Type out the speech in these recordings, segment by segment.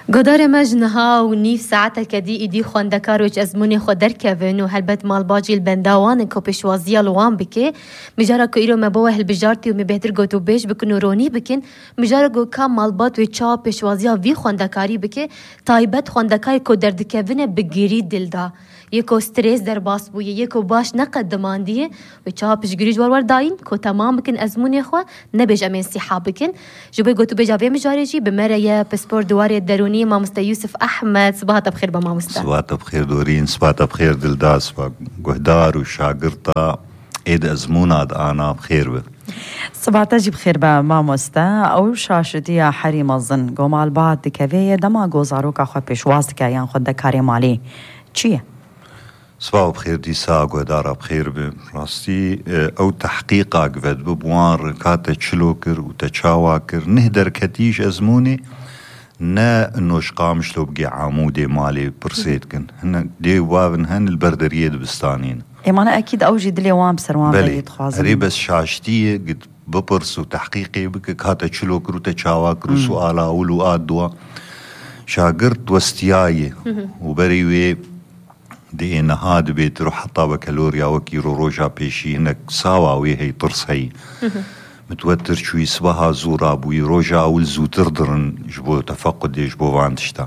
قدر مجنها ونيف ساعتها كدي إيدي خواندكاروج أزموني خودر كيفن وهلبت مال باجي البنداوان كوبشوازيا لوان بكي مجارة كو إيرو مبوه البجارتي ومبهتر قوتو بيش بكنو روني بكن مجارة كو كام مال بات ويتشا بشوازيا في خواندكاري بكي تايبت خواندكاري كو درد كيفن بگيري دل دا يكو ستريس در باس بويه يكو باش نقدمان ديه ويتشا بشگريج ور داين كو تمام بكن أزموني خوا نبيج أمين سيحا بكن جبه قوتو بيجا في مجارة جي بمريا بسبور دواري الدروني مامستا يوسف أحمد صباحا بخير بمامستا صباحا بخير دورين صباحا بخير دلداس وقهدار وشاقرطة إيد أزمونا أنا بخير به صباحا تجي بخير بمامستا أو شاشتي حريم الظن قوم على البعض دكافية دما قوزاروكا خوا بيشواز دكايان خود دكاري مالي چيه؟ صباحا بخير ديسا قهدارا بخير به راستي أو تحقيقا قفت ببوان ركاتا تشلوكر وتشاواكر نهدر كتيش أزموني نا انوش قامش لو بقي عمودي مالي برسيتكن هن دي وابن هن البردريه دبستانين انا اكيد اوجي دلي وام بسروان بلي بلي بس شاشتيه قد ببرس وتحقيقي بك كاتا تشلوكر وتشاواكر وسؤالا ولوات دوا شاقرت وستياي وبريوي دي نهاد بيت روح حطا بكالوريا وكيرو روجا بيشي هنك ساواوي هي طرس هي متوتر شوي صباها زورا بوي روجا أول زوتر درن جبو تفقد يجبو وانتشتا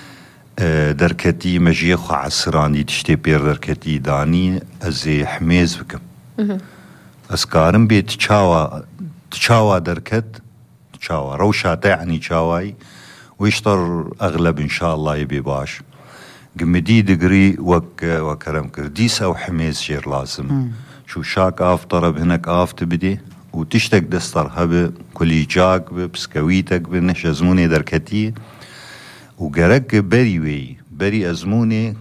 دركتي مجيخ عسراني تشتي بير دركتي داني أزي حميز بكم أسكارم بيت تشاوا دركت تشاوا روشا تعني تشاواي ويشتر أغلب إن شاء الله يبي باش قمدي دقري وكرم كرديس أو حميز شير لازم شو شاك آف طرب هناك آف تبدي وتشتك دستر هبه كليجاك بسكويتك بنش أزموني دركتي وقرق بري أزموني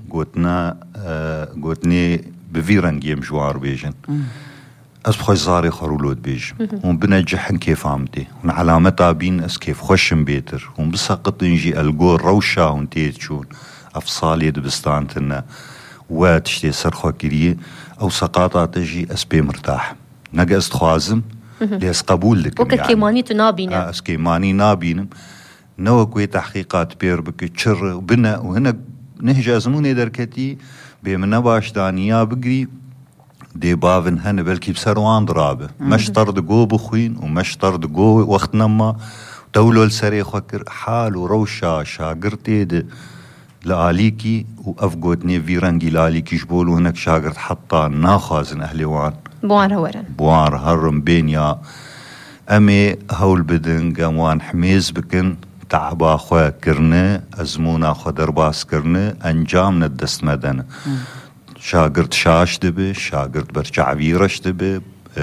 قوتني بفيرنجي مجوار بيجن أسبخي زاري خرولود بيج وبنجحن كيف عمتي ونعلامتها بين أس كيف خوشن بيتر وبسقط نجي القور روشا ونتيت شون أفصالي دبستانتنا واتشتي سرخوا كريه أو سقاطة تجي أسبي مرتاح نجا استخوازم ليس قبول لك وككيماني تنابينا اسكيماني نابينم نو كوي تحقيقات بير بك تشر وبنا وهنا نهجا زموني دركتي بمنا باش دانيا بقري دي بافن هن بلكي بسروان درابه مش طرد جو بخوين ومش طرد جو وقت نما تولو السري خكر حال وروشا شاقرتي دي لآليكي وأفقوتني فيرانجي لآليكي جبولو هناك شاقرت حطا ناخازن أهليوان بوار هرم بينيا أمي هول بدن قاموان حميز بكن تعبا خواه كرنه أزمونا خو درباس كرنه أنجام ندست مدن شاقرت شاش دبي شاقرت برجع فيرش دبي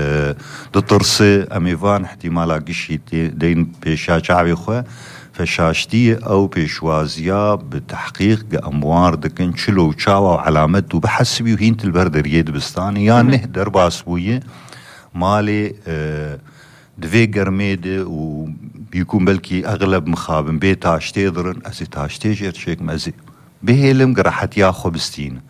دطرسي أمي فان احتمالا قشي دين بيشا شعبي خواه فشاشتي أو بيشوازيا بتحقيق أموار دكن شلو وشاوا وعلامته بحسبي وهينت البردر يد بستاني يا نهدر باسبوية مالي دفي قرميدة وبيكون بلكي أغلب مخابن بي تاشتي ضرن أزي تاشتي جرشيك مزي بهيلم قرحت ياخو بستين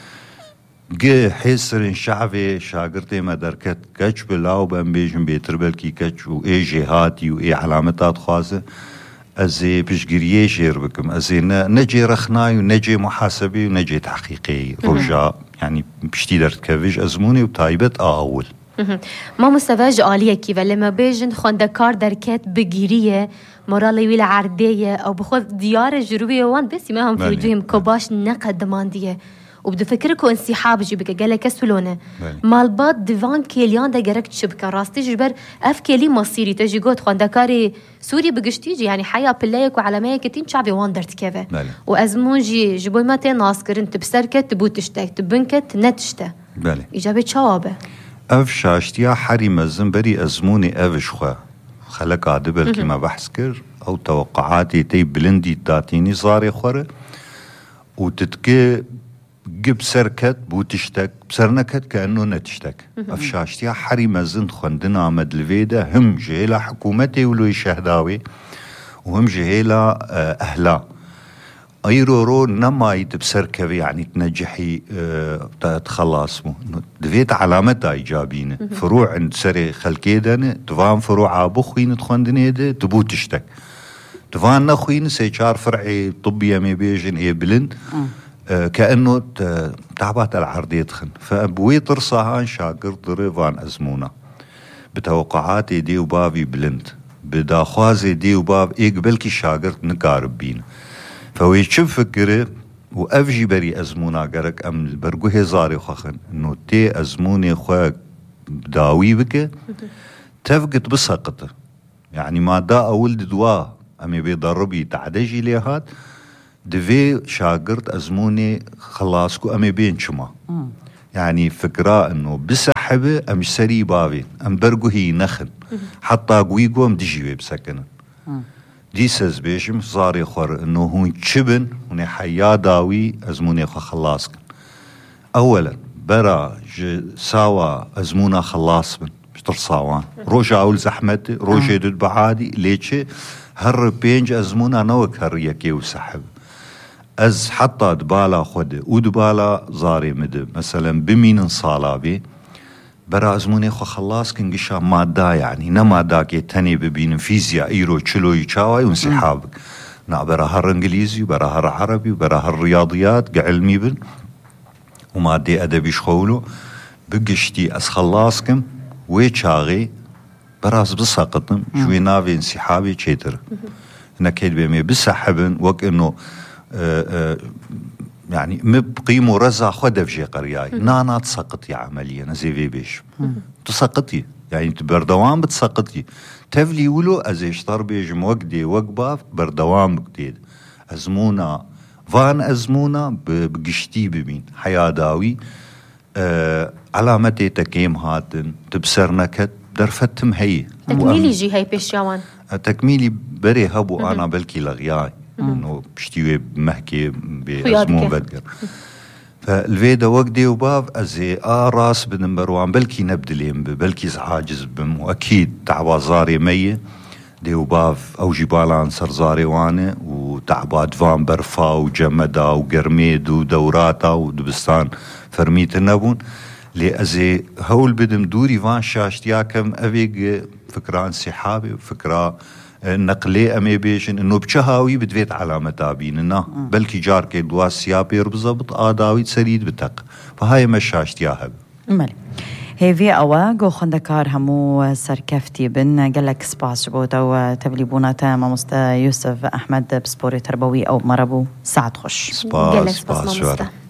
قي حيسرن شعبي شاقرتي ما دركت كتش بلاو بأنبيجن بيتر بلكي كتش وإي جهاتي وإي علامتات خاصة أزي بشجريه شير بكم أزي نجي رخناي ونجي محاسبي ونجي تحقيقي رجاء يعني بشتي درت كافيج أزموني وتايبت أول ما مستواج آلية كيف لما بيجن خواندكار دركات بجيرية مرالي ويلا عردية أو بخوض ديار الجنوبية وان بس ما هم في وجوههم كوباش نقد دماندية وبدو فكركو انسحاب جيبك قال لك سولونه مالبات ديفان كيليان دا جركت شبكه راستي جبر اف كيلي مصيري تجي قوت خواندكاري سوري بقشتيجي يعني حياه بلايك وعلامه كتين شعبي واندرت كيفه وازمون جيبوي ما تناسكر انت بسركت تبوتشتك تبنكت نتشته اجابه جوابه اف شاشتيا حريم الزنبري ازموني افش خو خلق عدبل كما بحسكر او توقعاتي تي بلندي داتيني صاري خور وتتكي جب سركت بوتشتك بسرنكت كأنه نتشتك أفشاشتيا حريم الزند خندنا مدلفيدة هم جهيلا حكومتي ولو يشهداوي وهم جهيلا أهلا أيرورو نما يتبسركبي يعني تنجحي تخلص دفيت علامتها إيجابينة فروع عند سري خلكيدن تفهم فروع عابخوين تخندنيدة تبوتشتك دفان نخوين سيشار فرعي طبية ميبيجن هي بلند كأنه تعبات العرض يدخن فأبوي طرصهان شاقر ضريفان أزمونا بتوقعاتي دي وبابي بلند بداخوازي دي وباب بلكي شاقر نقارب بينا فويشب فكره وأفجي بري أزمونا قرق أم برقو هزاري خخن إنه تي أزموني خوا داوي بك تفقد بسقطه يعني ما دا أولد دوا أمي بيضربي تعدجي ليهات دفي شاقرت أزموني خلاصكو أمي بين شما يعني فكرة إنه بسحبه أم سري بابي أم برقو هي نخن حتى قويقو أم دجيوه بسكنه دي سز بيشم صاري خور انه هون تشبن هون حيا داوي ازموني خو خلاص اولا برا ساوا ازمونا خلاص من بشتر صاوان روجا اول زحمتي روجا دود بعادي ليتشي هر بينج ازمونا نوك هر يكي وسحب از حتى دبالا خود ودبالا زاري مد مثلا بمين صالابي برا ازموني خو خلاص كنقشا مادا يعني نمادا كي تاني ببين فيزياء ايرو تشلو يشاوي ونسحابك نا برا هر انجليزي برا هر عربي برا هر رياضيات قعلمي بن ومادي ادبي شخولو بقشتي از خلاصكم ويشاغي براز بساقطم شوي نافي انسحابي تشيتر هنا كيد بيمي بسحبن وك انه يعني مبقيمو رزا خدف جي قرياي نانا تسقطي عمليا زي في بيش تسقطي يعني بردوام بتسقطي تفلي ولو ازيشتر بيج موقدي وقباف بردوام بكتيد ازمونا فان ازمونا بقشتي بمين حيا داوي علامتي تكيم هاتن تبسرنكت درفتم هي تكميلي جي هاي بيش يوان تكميلي بري هبو انا بلكي لغياي انه بشتيوه بمحكي بأزمون بدقر فالفيدا وقدي وباف ازي راس بنمبروان بلكي نبدلين بلكي عاجز بم واكيد تعبا زاري مية دي وباف او جبالان سر زاري وانه وتعبا دفان برفا وجمدا وقرميد ودوراتا ودبستان فرميت النبون لي ازي هول بدم دوري فان شاشتياكم افيق فكرة انسحابي وفكرة نقلي امي بيشن انه بشهاوي بدفيت علامة تابيننا بلكي جاركي دوا سيابي ربزبط آداوي تسريد بتق فهاي مشاشت ياهب مالي هيفي أوا جو خندكار همو سركفتي بن قالك سباس بوتا وتبليبونا تاما مستا يوسف أحمد بسبوري تربوي أو مربو سعد خوش سباس